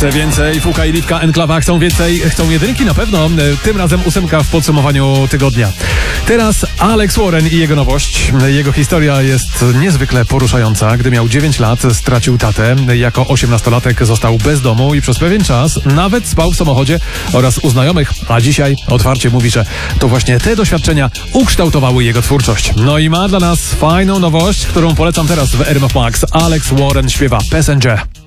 Chce więcej, Fuka i Liwka, Enklawa chcą więcej, chcą jedynki na pewno. Tym razem 8 w podsumowaniu tygodnia. Teraz Alex Warren i jego nowość. Jego historia jest niezwykle poruszająca. Gdy miał 9 lat, stracił tatę. Jako 18-latek został bez domu i przez pewien czas nawet spał w samochodzie oraz u znajomych. A dzisiaj otwarcie mówi, że to właśnie te doświadczenia ukształtowały jego twórczość. No i ma dla nas fajną nowość, którą polecam teraz w RMF Max. Alex Warren śpiewa Passenger.